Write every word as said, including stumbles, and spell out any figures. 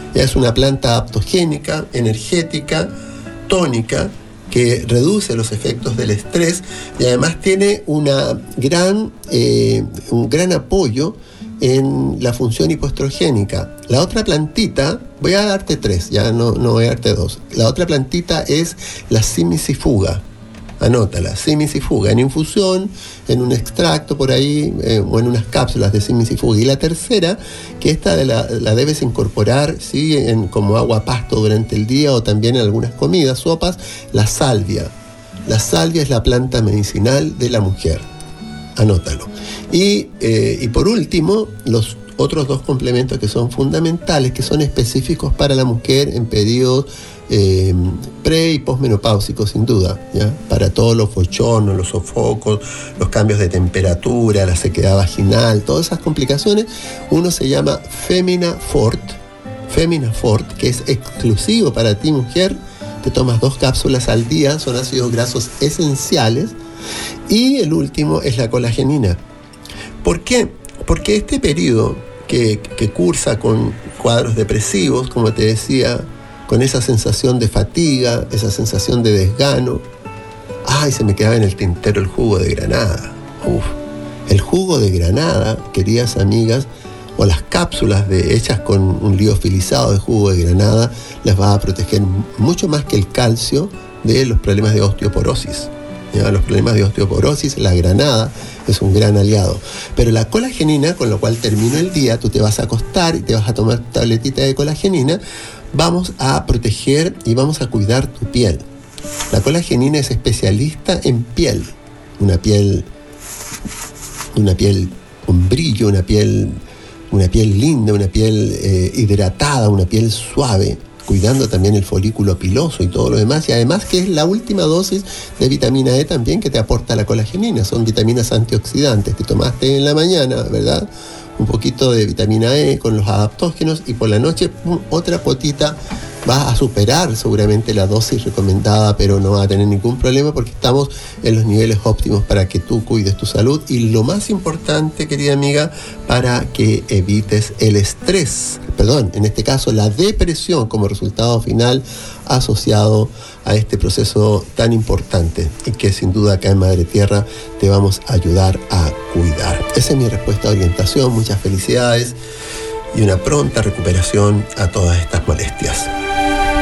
Es una planta adaptogénica, energética, tónica, que reduce los efectos del estrés y además tiene una gran, eh, un gran apoyo en la función hipoestrogénica. La otra plantita, voy a darte tres, ya no, no voy a darte dos. La otra plantita es la simicifuga. Anótala, simicifuga, en infusión, en un extracto por ahí, eh, o en unas cápsulas de simicifuga. Y la tercera, que esta de la, la debes incorporar, ¿sí?, en, como agua pasto durante el día o también en algunas comidas, sopas, la salvia. La salvia es la planta medicinal de la mujer. Anótalo. Y, eh, y por último, los otros dos complementos que son fundamentales, que son específicos para la mujer en periodos eh, pre y posmenopáusicos, sin duda, ¿ya? Para todos los bochornos, los sofocos, los cambios de temperatura, la sequedad vaginal, todas esas complicaciones. Uno se llama Femina Fort, Femina Fort, que es exclusivo para ti, mujer. Te tomas dos cápsulas al día, son ácidos grasos esenciales. Y el último es la colagenina. ¿Por qué? Porque este periodo que, que cursa con cuadros depresivos, como te decía, con esa sensación de fatiga, esa sensación de desgano. Ay, se me quedaba en el tintero el jugo de granada. Uf. El jugo de granada, queridas amigas, o las cápsulas de, hechas con un liofilizado de jugo de granada, las va a proteger mucho más que el calcio de los problemas de osteoporosis. ¿Ya? Los problemas de osteoporosis, la granada es un gran aliado. Pero la colagenina, con lo cual termino el día, tú te vas a acostar y te vas a tomar tabletita de colagenina, vamos a proteger y vamos a cuidar tu piel. La colagenina es especialista en piel. Una piel, una piel con brillo, una piel, una piel linda, una piel eh, hidratada, una piel suave, cuidando también el folículo piloso y todo lo demás, y además que es la última dosis de vitamina E también que te aporta la colagenina. Son vitaminas antioxidantes. Te tomaste en la mañana, ¿verdad?, un poquito de vitamina E con los adaptógenos, y por la noche pum, otra potita. Vas a superar seguramente la dosis recomendada, pero no vas a tener ningún problema porque estamos en los niveles óptimos para que tú cuides tu salud. Y lo más importante, querida amiga, para que evites el estrés, perdón, en este caso la depresión como resultado final asociado a este proceso tan importante y que sin duda acá en Madre Tierra te vamos a ayudar a cuidar. Esa es mi respuesta a orientación. Muchas felicidades y una pronta recuperación a todas estas molestias.